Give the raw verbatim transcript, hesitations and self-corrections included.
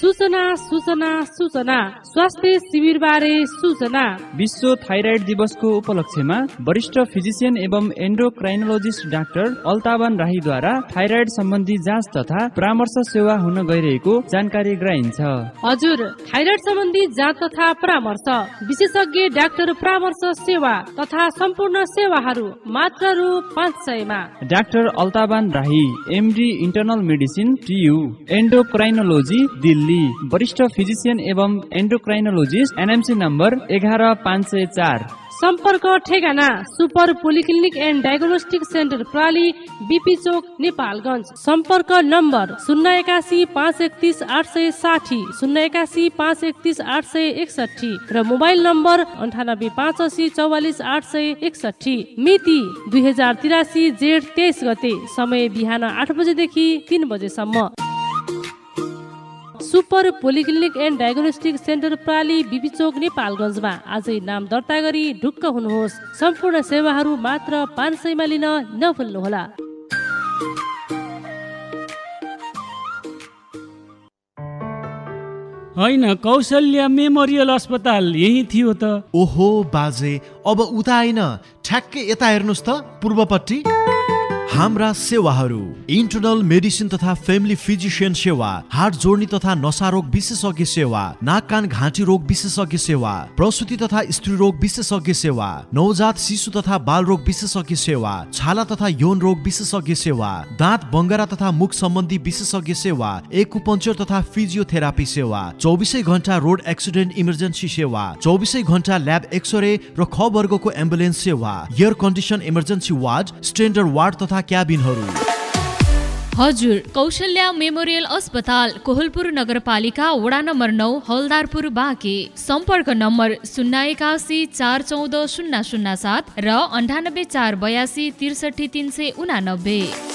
सूचना सूचना सूचना स्वास्थ्य शिविर बारे सूचना। विश्व थाइराइड दिवसको उपलक्ष्यमा वरिष्ठ फिजिशियन एवं एन्डोक्राइनोलोजिस्ट डाक्टर अल्ताबान राहीद्वारा थाइराइड सम्बन्धी जाँच तथा परामर्श सेवा हुन गइरहेको जानकारी गराइन्छ। हजुर, थाइराइड सम्बन्धी जाँच तथा परामर्श, विशेषज्ञ डाक्टर परामर्श सेवा तथा सम्पूर्ण सेवाहरू मात्र रु पाँच सयमा। डाक्टर अल्ताबान राही, MD internal medicine, TU, एन्डोक्राइनोलोजी, Delhi. वरिष्ठ फिजिशियन एवं एन्डोक्राइनोलोजिस्ट, एनएमसी नम्बर एघार पाँच सय चार। सम्पर्क ठेगाना super polyclinic and diagnostic centre प्राली, BP चोक, नेपालगञ्ज। सम्पर्क नम्बर शून्य एकासी पाँच एकतिस आठ सय साठी, शून्य एकासी पाँच एकतिस आठ सय एकसठी र मोबाइल नम्बर अन्ठानब्बे पाँच असी चौवालिस आठ सय एकसठी। मिति दुई हजार तिरासी जेठ तेइस गते। समय बिहान आठ बजेदेखि तीन बजेसम्म। Super polyclinic and diagnostic centre प्राली, BP चोक, नेपालगञ्जमा आजै नाम दर्ता गरी ढुक्क हुनुहोस्। सम्पूर्ण सेवाहरू मात्र पाँच सयमा लिन नभुल्नुहोला। होइन, कौशल्या मेमोरियल अस्पताल यही थियो त। ओहो बाजे, अब उता आइन, ठ्याक्कै यता हेर्नुहोस् त, पूर्वपट्टि। हाम्रा सेवाहरू इन्टरनल मेडिसिन तथा फ्यामिली फिजिशियन सेवा, हार्ट जोड्ने तथा नसारोग विशेषज्ञ सेवा, नाक कान घाँटी रोग विशेषज्ञ सेवा, प्रसुति तथा स्त्री रोग विशेषज्ञ सेवा, नवजात शिशु तथा बाल रोग विशेषज्ञ सेवा, छाला तथा यौन रोग विशेषज्ञ सेवा, दाँत बङ्गरा तथा मुख सम्बन्धी विशेषज्ञ सेवा, एक्युपङ्क्चर तथा फिजियोथेरापी सेवा, चौबिसै घण्टा रोड एक्सिडेन्ट इमर्जेन्सी सेवा, चौबिसै घण्टा ल्याब एक्सरे र ख वर्गको एम्बुलेन्स सेवा, air condition emergency ward, standard ward तथा क्याबिनहरू। हजुर, कौशल्या मेमोरियल अस्पताल, कोहलपुर नगरपालिका, वडा नम्बर नौ, हलदारपुर, बाँके। सम्पर्क नम्बर शून्य एकासी चार चौध शून्य शून्य सात र अन्ठानब्बे चार बयासी त्रिसठी तिन सय उनानब्बे।